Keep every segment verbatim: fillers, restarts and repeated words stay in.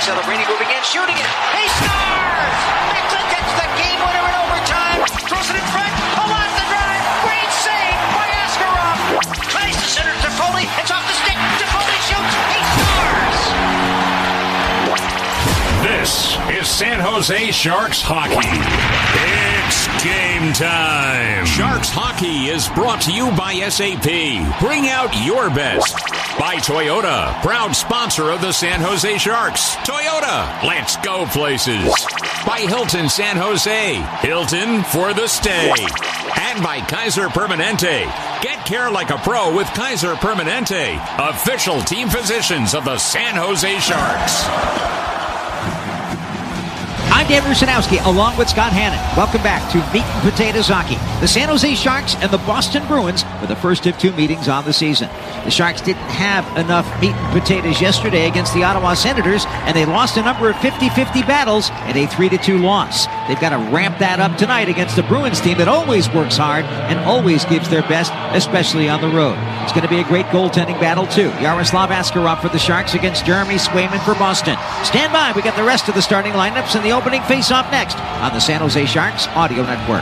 Celebrini moving in, shooting it. He scores! Mixon gets the game winner in overtime. Throws it in front. Pull off the drive. Great save by Askarov. Tries to center to Foley. It's off the stick. Foley shoots. He scores! This is San Jose Sharks hockey. It's game time. Sharks hockey is brought to you by S A P. Bring out your best. By Toyota, proud sponsor of the San Jose Sharks. Toyota, let's go places. By Hilton San Jose, Hilton for the stay. And by Kaiser Permanente. Get care like a pro with Kaiser Permanente, official team physicians of the San Jose Sharks. I'm Dan Rusanowski, along with Scott Hannon. Welcome back to Meat and Potatoes Hockey. The San Jose Sharks and the Boston Bruins were the first of two meetings on the season. The Sharks didn't have enough meat and potatoes yesterday against the Ottawa Senators, and they lost a number of fifty-fifty battles in a three to two loss. They've got to ramp that up tonight against the Bruins team that always works hard and always gives their best, especially on the road. It's going to be a great goaltending battle, too. Yaroslav Askarov for the Sharks against Jeremy Swayman for Boston. Stand by. We got the rest of the starting lineups and the opening face-off next on the San Jose Sharks Audio Network.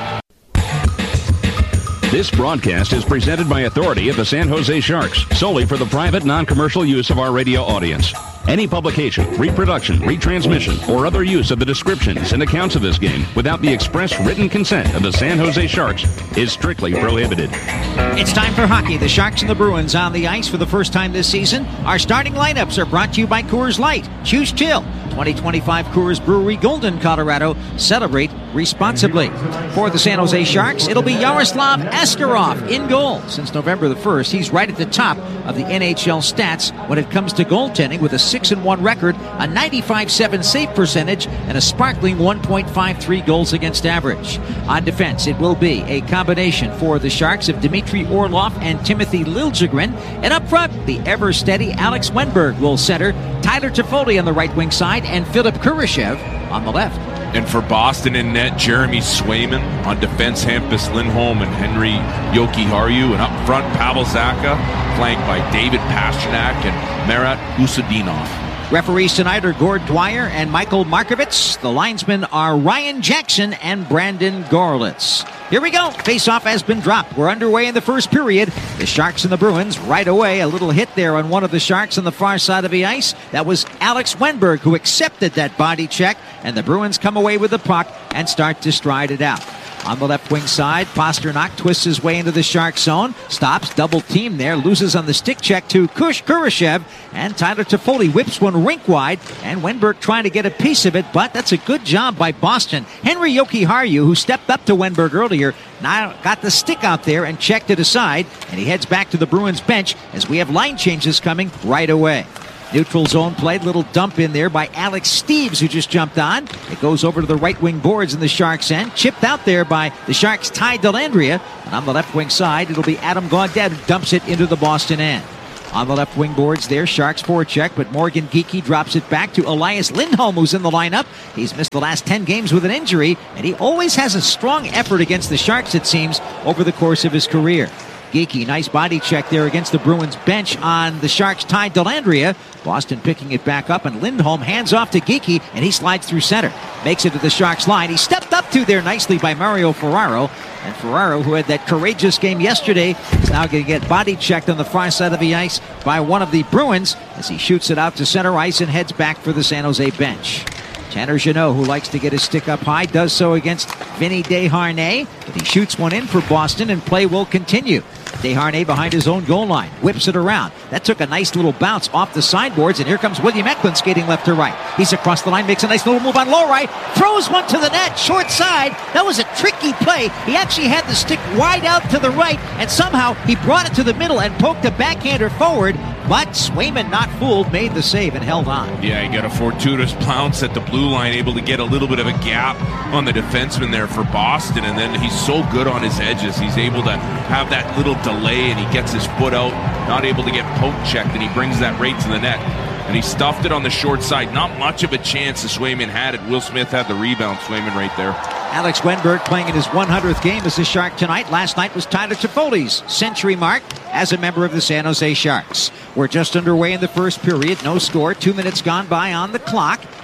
This broadcast is presented by authority of the San Jose Sharks, solely for the private, non-commercial use of our radio audience. Any publication, reproduction, retransmission, or other use of the descriptions and accounts of this game without the express written consent of the San Jose Sharks is strictly prohibited. It's time for hockey. The Sharks and the Bruins on the ice for the first time this season. Our starting lineups are brought to you by Coors Light. Choose chill. twenty twenty-five Coors Brewery, Golden, Colorado. Celebrate responsibly. For the San Jose Sharks, it'll be Yaroslav Askarov in goal. Since November the first, he's right at the top of the N H L stats when it comes to goaltending, with a six and one record, a ninety-five seven save percentage, and a sparkling one point five three goals against average. On defense, it will be a combination for the Sharks of Dmitry Orlov and Timothy Liljegren. And up front, the ever-steady Alex Wenberg will center, Tyler Toffoli on the right wing side, and Philip Kurashev on the left. And for Boston in net, Jeremy Swayman. On defense, Hampus Lindholm and Henry Jokiharju. And up front, Pavel Zacha, flanked by David Pastrnak and Marat Usadinov. Referees tonight are Gord Dwyer and Michael Markovitz. The linesmen are Ryan Jackson and Brandon Gorlitz. Here we go. Face-off has been dropped. We're underway in the first period. The Sharks and the Bruins right away. A little hit there on one of the Sharks on the far side of the ice. That was Alex Wenberg who accepted that body check, and the Bruins come away with the puck and start to stride it out. On the left wing side, Pastrnak twists his way into the Shark zone, stops, double team there, loses on the stick check to Kush Kurashev, and Tyler Toffoli whips one rink wide, and Wenberg trying to get a piece of it, but that's a good job by Boston. Henry Jokiharju, who stepped up to Wenberg earlier, now got the stick out there and checked it aside, and he heads back to the Bruins bench as we have line changes coming right away. Neutral zone played, little dump in there by Alex Steeves, who just jumped on. It goes over to the right wing boards in the Sharks' end. Chipped out there by the Sharks' Ty Dellandrea. And on the left wing side, it'll be Adam Gaudette who dumps it into the Boston end. On the left wing boards there, Sharks forecheck, but Morgan Geekie drops it back to Elias Lindholm, who's in the lineup. He's missed the last ten games with an injury, and he always has a strong effort against the Sharks, it seems, over the course of his career. Geekie, nice body check there against the Bruins bench on the Sharks' Ty Dellandrea. Boston picking it back up, and Lindholm hands off to Geekie, and he slides through center. Makes it to the Sharks line. He stepped up to there nicely by Mario Ferraro. And Ferraro, who had that courageous game yesterday, is now going to get body checked on the far side of the ice by one of the Bruins as he shoots it out to center ice and heads back for the San Jose bench. Tanner Jeannot, who likes to get his stick up high, does so against Vinny Desharnais, but he shoots one in for Boston, and play will continue. Desharnais behind his own goal line, whips it around. That took a nice little bounce off the sideboards, and here comes William Eklund skating left to right. He's across the line, makes a nice little move on low right, throws one to the net, short side. That was a tricky play. He actually had the stick wide out to the right, and somehow he brought it to the middle and poked a backhander forward, but Swayman, not fooled, made the save and held on. Yeah, he got a fortuitous bounce at the blue line, able to get a little bit of a gap on the defenseman there for Boston, and then he's so good on his edges. He's able to have that little delay, and he gets his foot out, not able to get poke checked, and he brings that right to the net. And he stuffed it on the short side. Not much of a chance as Swayman had it. Will Smith had the rebound. Swayman right there. Alex Wenberg playing in his one hundredth game as a Shark tonight. Last night was Tyler Toffoli's century mark as a member of the San Jose Sharks. We're just underway in the first period. No score. Two minutes gone by on the clock.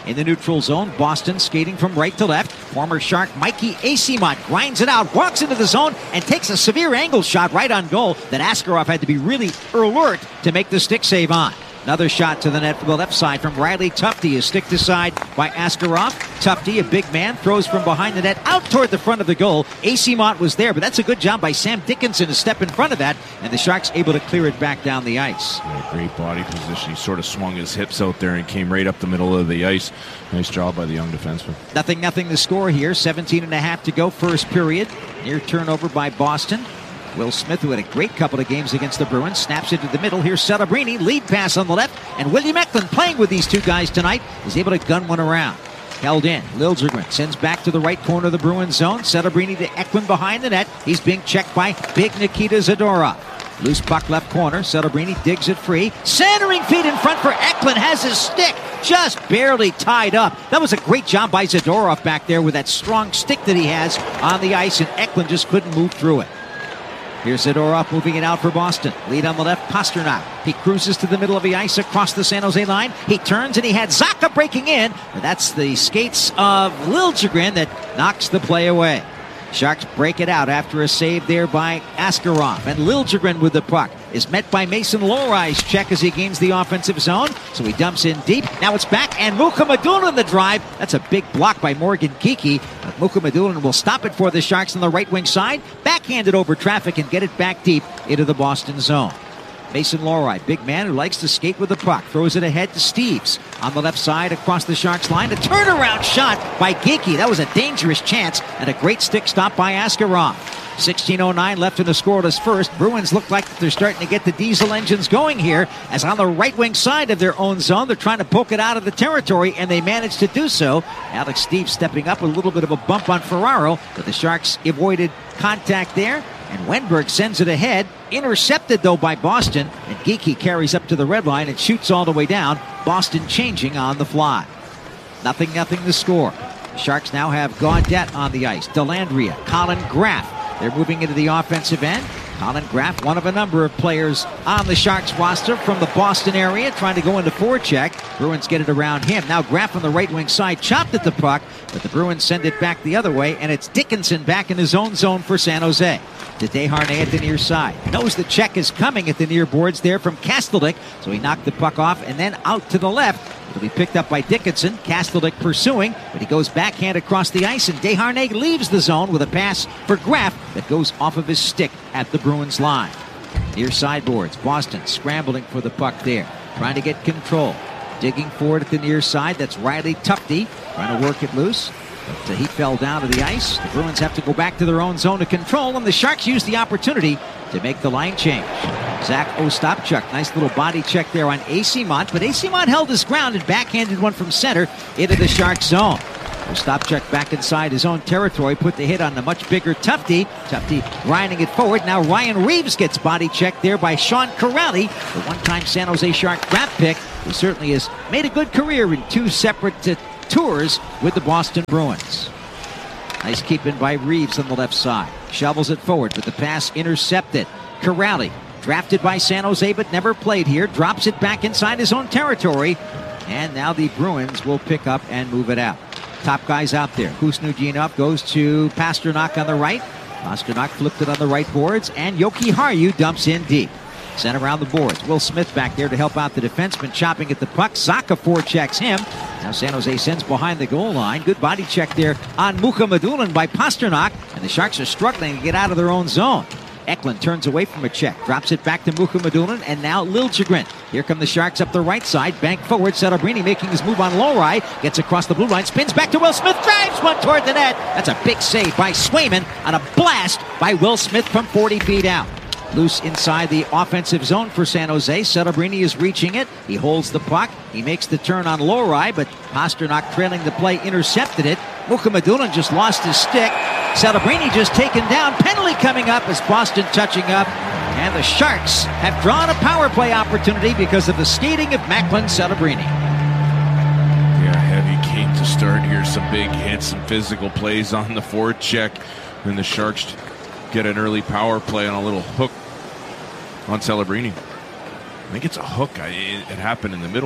In the neutral zone, Boston skating from right to left. Former Shark Mikey Eyssimont grinds it out, walks into the zone, and takes a severe angle shot right on goal that Askarov had to be really alert to make the stick save on. Another shot to the net from the left side from Riley Tufte is sticked aside by Askarov. Tufte, a big man, throws from behind the net out toward the front of the goal. Eyssimont was there, but that's a good job by Sam Dickinson to step in front of that, and the Sharks able to clear it back down the ice. Yeah, great body position. He sort of swung his hips out there and came right up the middle of the ice. Nice job by the young defenseman. Nothing, nothing to score here. seventeen and a half to go, first period. Near turnover by Boston. Will Smith, who had a great couple of games against the Bruins, snaps into the middle. Here's Celebrini, lead pass on the left, and William Eklund, playing with these two guys tonight, is able to gun one around. Held in. Liljegren sends back to the right corner of the Bruins zone. Celebrini to Eklund behind the net. He's being checked by big Nikita Zadorov. Loose puck left corner. Celebrini digs it free. Centering feet in front for Eklund. Has his stick just barely tied up. That was a great job by Zadorov back there with that strong stick that he has on the ice, and Eklund just couldn't move through it. Here's Zadorov moving it out for Boston. Lead on the left, Pasternak. He cruises to the middle of the ice across the San Jose line. He turns and he had Zacha breaking in. But that's the skates of Liljegren that knocks the play away. Sharks break it out after a save there by Askarov. And Liljegren with the puck is met by Mason Lohrei's check as he gains the offensive zone. So he dumps in deep. Now it's back, and Mukhamadullin the drive. That's a big block by Morgan Geekie. But Mukhamadullin will stop it for the Sharks on the right wing side. Backhand it over traffic and get it back deep into the Boston zone. Mason Lohrei, big man who likes to skate with the puck, throws it ahead to Steeves. On the left side across the Sharks line, a turnaround shot by Geekie. That was a dangerous chance and a great stick stop by Askarov. sixteen oh nine left in the scoreless first. Bruins look like they're starting to get the diesel engines going here, as on the right wing side of their own zone, they're trying to poke it out of the territory, and they managed to do so. Alex Steeves stepping up with a little bit of a bump on Ferraro, but the Sharks avoided contact there. And Wenberg sends it ahead, intercepted though by Boston, and Geekie carries up to the red line and shoots all the way down. Boston changing on the fly. Nothing, nothing to score. The Sharks now have Gaudette on the ice. Dellandrea, Colin Graff. They're moving into the offensive end. Colin Graff, one of a number of players on the Sharks roster from the Boston area, trying to go into forecheck. Bruins get it around him. Now Graff on the right wing side, chopped at the puck, but the Bruins send it back the other way, and it's Dickinson back in his own zone for San Jose. To Desharnais at the near side. Knows the check is coming at the near boards there from Kastelik, so he knocked the puck off and then out to the left. It'll be picked up by Dickinson. Kastelik pursuing, but he goes backhand across the ice, and Desharnais leaves the zone with a pass for Graff that goes off of his stick at the Bruins line. Near sideboards, Boston scrambling for the puck there, trying to get control. Digging forward at the near side, that's Riley Tufte, trying to work it loose. But uh, he fell down to the ice. The Bruins have to go back to their own zone to control, and the Sharks use the opportunity to make the line change. Zach Ostapchuk, nice little body check there on Eyssimont, but Eyssimont held his ground and backhanded one from center into the Sharks zone. Ostapchuk back inside his own territory, put the hit on the much bigger Tufte. Tufte grinding it forward. Now Ryan Reeves gets body checked there by Sean Corrali, the one-time San Jose Shark draft pick, who certainly has made a good career in two separate uh, tours with the Boston Bruins. Nice keeping by Reeves on the left side. Shovels it forward, but the pass intercepted. Corrali, drafted by San Jose but never played here, drops it back inside his own territory. And now the Bruins will pick up and move it out. Top guys out there. Khusnutdinov goes to Pasternak on the right. Pasternak flipped it on the right boards, and Yoki Haru dumps in deep. Sent around the boards. Will Smith back there to help out the defenseman, chopping at the puck. Zacha forechecks him. Now San Jose sends behind the goal line. Good body check there on Mukhamadullin by Pasternak, and the Sharks are struggling to get out of their own zone. Eklund turns away from a check, drops it back to Mukhamadullin, and now Liljegren. Here come the Sharks up the right side, bank forward. Celebrini making his move on Lohrei, gets across the blue line, spins back to Will Smith, drives one toward the net. That's a big save by Swayman on a blast by Will Smith from forty feet out. Loose inside the offensive zone for San Jose. Celebrini is reaching it. He holds the puck. He makes the turn on Lohrei, but Pasternak trailing the play intercepted it. Mukhamadullin just lost his stick. Celebrini just taken down. Penalty coming up as Boston touching up. And the Sharks have drawn a power play opportunity because of the skating of Macklin Celebrini. Yeah, heavy came to start here. Some big hits, some physical plays on the forecheck. And the Sharks get an early power play on a little hook on Celebrini. I think it's a hook. I, it, it happened in the middle.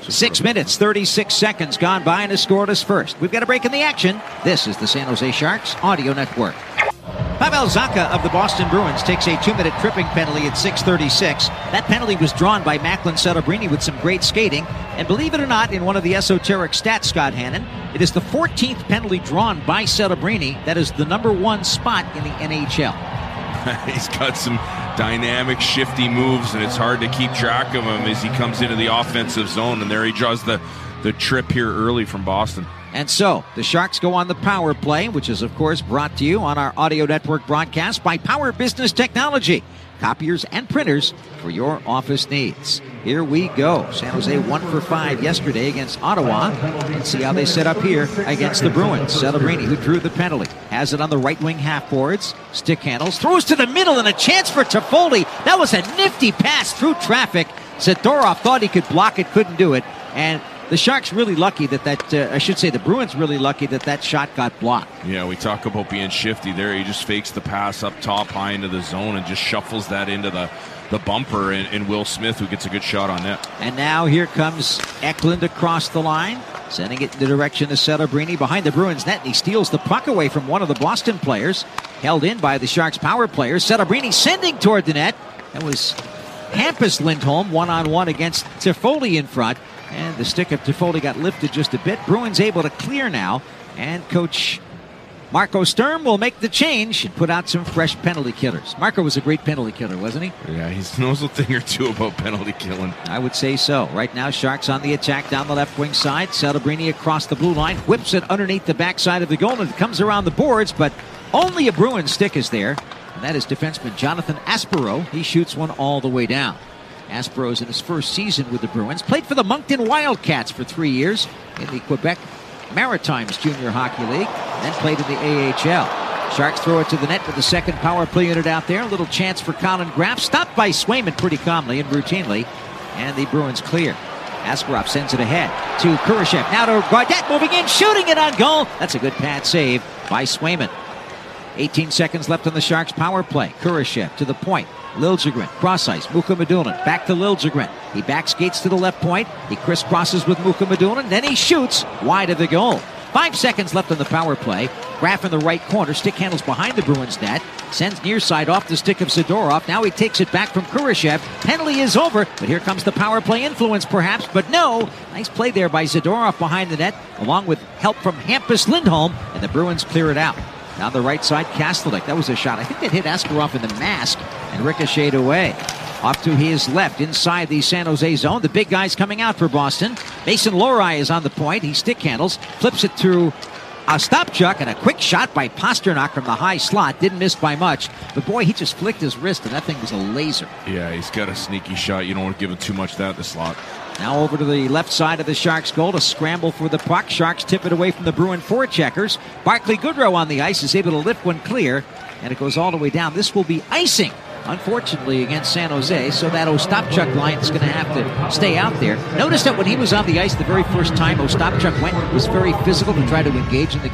Six minutes, thirty-six seconds gone by and a scoreless first. We've got a break in the action. This is the San Jose Sharks Audio Network. Pavel Zacha of the Boston Bruins takes a two-minute tripping penalty at six thirty-six. That penalty was drawn by Macklin Celebrini with some great skating. And believe it or not, in one of the esoteric stats, Scott Hannon, it is the fourteenth penalty drawn by Celebrini. That is the number one spot in the N H L. He's got some dynamic, shifty moves, and it's hard to keep track of him as he comes into the offensive zone. And there he draws the, the trip here early from Boston. And so, the Sharks go on the power play, which is, of course, brought to you on our audio network broadcast by Power Business Technology. Copiers and printers for your office needs. Here we go. San Jose one for five yesterday against Ottawa. Let's see how they set up here against the Bruins. Celebrini, who drew the penalty, has it on the right wing half boards. Stick handles, throws to the middle, and a chance for Toffoli. That was a nifty pass through traffic. Zadorov thought he could block it, couldn't do it. And the Sharks really lucky that that, uh, I should say the Bruins really lucky that that shot got blocked. Yeah, we talk about being shifty there. He just fakes the pass up top high into the zone and just shuffles that into the, the bumper and, and Will Smith, who gets a good shot on net. And now here comes Eklund across the line, sending it in the direction of Celebrini behind the Bruins net, and he steals the puck away from one of the Boston players, held in by the Sharks power players. Celebrini sending toward the net. That was Hampus Lindholm one-on-one against Toffoli in front. And the stick of Toffoli got lifted just a bit. Bruins able to clear now. And Coach Marco Sturm will make the change and put out some fresh penalty killers. Marco was a great penalty killer, wasn't he? Yeah, he knows a thing or two about penalty killing. I would say so. Right now, Sharks on the attack down the left wing side. Celebrini across the blue line. Whips it underneath the backside of the goal. And it comes around the boards, but only a Bruins stick is there. And that is defenseman Jonathan Aspero. He shoots one all the way down. Aspero's in his first season with the Bruins. Played for the Moncton Wildcats for three years in the Quebec Maritimes Junior Hockey League. Then played in the A H L. Sharks throw it to the net with the second power play unit out there. A little chance for Colin Graff. Stopped by Swayman pretty calmly and routinely. And the Bruins clear. Askarov sends it ahead to Kurashev. Now to Gaudette moving in, shooting it on goal. That's a good pad save by Swayman. eighteen seconds left on the Sharks power play. Kurashev to the point. Liljegren, cross ice, Mukhamadullin, back to Liljegren. He back skates to the left point. He crisscrosses with Mukhamadullin, then he shoots wide of the goal. Five seconds left on the power play. Graff in the right corner, stick handles behind the Bruins net. Sends near side off the stick of Zadorov. Now he takes it back from Kurashev. Penalty is over, but here comes the power play influence perhaps, but no. Nice play there by Zadorov behind the net, along with help from Hampus Lindholm, and the Bruins clear it out. Down the right side, Kastelik. That was a shot. I think that hit Askarov in the mask and ricocheted away. Off to his left, inside the San Jose zone. The big guys coming out for Boston. Mason Lohrei is on the point. He stick handles, flips it through Ostapchuk, and a quick shot by Pasternak from the high slot. Didn't miss by much. But boy, he just flicked his wrist, and that thing was a laser. Yeah, he's got a sneaky shot. You don't want to give him too much of that in the slot. Now over to the left side of the Sharks goal to scramble for the puck. Sharks tip it away from the Bruin forecheckers. Barclay Goodrow on the ice is able to lift one clear, and it goes all the way down. This will be icing, unfortunately, against San Jose, so that Ostapchuk line is going to have to stay out there. Notice that when he was on the ice the very first time, Ostapchuk went was very physical to try to engage in the